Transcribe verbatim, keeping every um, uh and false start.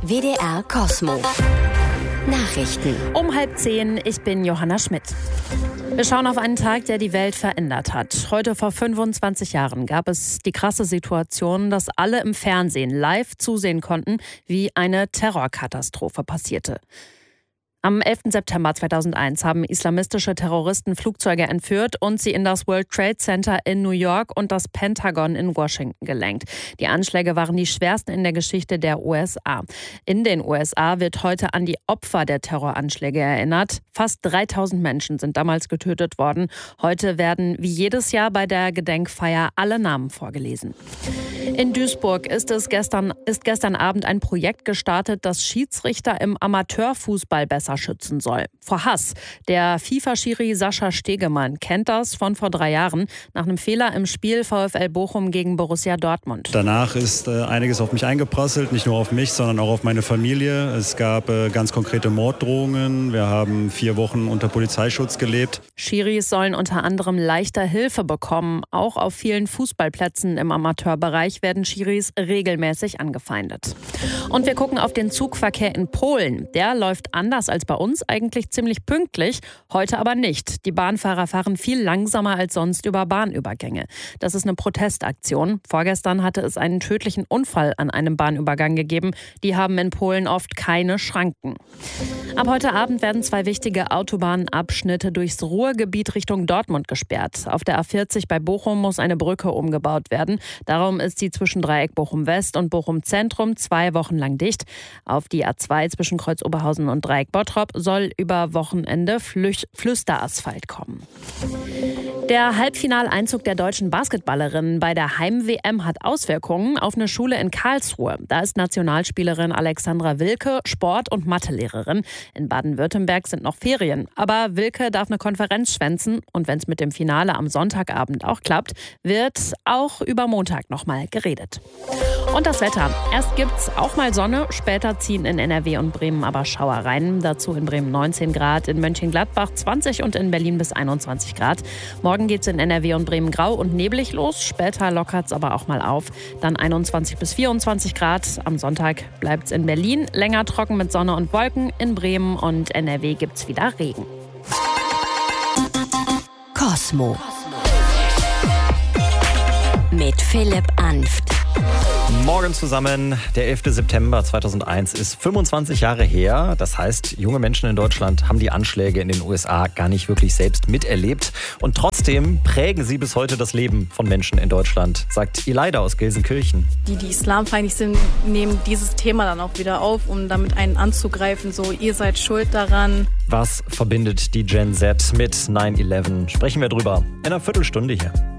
W D R Kosmo. Nachrichten. Um halb zehn, ich bin Johanna Schmidt. Wir schauen auf einen Tag, der die Welt verändert hat. Heute vor fünfundzwanzig Jahren gab es die krasse Situation, dass alle im Fernsehen live zusehen konnten, wie eine Terrorkatastrophe passierte. Am elften September zweitausendeins haben islamistische Terroristen Flugzeuge entführt und sie in das World Trade Center in New York und das Pentagon in Washington gelenkt. Die Anschläge waren die schwersten in der Geschichte der U S A. In den U S A wird heute an die Opfer der Terroranschläge erinnert. Fast dreitausend Menschen sind damals getötet worden. Heute werden wie jedes Jahr bei der Gedenkfeier alle Namen vorgelesen. In Duisburg ist es gestern, ist gestern Abend ein Projekt gestartet, das Schiedsrichter im Amateurfußball besser schützen soll. Vor Hass. Der FIFA-Schiri Sascha Stegemann kennt das von vor drei Jahren nach einem Fehler im Spiel VfL Bochum gegen Borussia Dortmund. Danach ist äh, einiges auf mich eingeprasselt, nicht nur auf mich, sondern auch auf meine Familie. Es gab äh, ganz konkrete Morddrohungen. Wir haben vier Wochen unter Polizeischutz gelebt. Schiris sollen unter anderem leichter Hilfe bekommen. Auch auf vielen Fußballplätzen im Amateurbereich werden Schiris regelmäßig angefeindet. Und wir gucken auf den Zugverkehr in Polen. Der läuft anders als bei uns, eigentlich ziemlich pünktlich, heute aber nicht. Die Bahnfahrer fahren viel langsamer als sonst über Bahnübergänge. Das ist eine Protestaktion. Vorgestern hatte es einen tödlichen Unfall an einem Bahnübergang gegeben. Die haben in Polen oft keine Schranken. Ab heute Abend werden zwei wichtige Autobahnabschnitte durchs Ruhrgebiet Richtung Dortmund gesperrt. Auf der A vierzig bei Bochum muss eine Brücke umgebaut werden. Darum ist sie zwischen Dreieck Bochum West und Bochum Zentrum zwei Wochen lang dicht. Auf die A zwei zwischen Kreuz Oberhausen und Dreieck Bottrop soll über Wochenende Flü- Flüsterasphalt kommen. Der Halbfinaleinzug der deutschen Basketballerinnen bei der Heim-W M hat Auswirkungen auf eine Schule in Karlsruhe. Da ist Nationalspielerin Alexandra Wilke Sport- und Mathelehrerin. In Baden-Württemberg sind noch Ferien. Aber Wilke darf eine Konferenz schwänzen. Und wenn es mit dem Finale am Sonntagabend auch klappt, wird auch über Montag nochmal geredet. Und das Wetter. Erst gibt's auch mal Sonne, später ziehen in N R W und Bremen aber Schauer rein. Dazu in Bremen neunzehn Grad, in Mönchengladbach zwanzig und in Berlin bis einundzwanzig Grad. Morgen geht's in N R W und Bremen grau und neblig los. Später lockert's aber auch mal auf. Dann einundzwanzig bis vierundzwanzig Grad. Am Sonntag bleibt's in Berlin länger trocken mit Sonne und Wolken. In Bremen und N R W gibt's wieder Regen. Kosmo. Mit Philipp Anft. Morgen zusammen, der elfte September zweitausendeins ist fünfundzwanzig Jahre her. Das heißt, junge Menschen in Deutschland haben die Anschläge in den U S A gar nicht wirklich selbst miterlebt. Und trotzdem prägen sie bis heute das Leben von Menschen in Deutschland, sagt Ileida aus Gelsenkirchen. Die, die islamfeindlich sind, nehmen dieses Thema dann auch wieder auf, um damit einen anzugreifen. So, ihr seid schuld daran. Was verbindet die Gen Z mit neun elf? Sprechen wir drüber in einer Viertelstunde hier.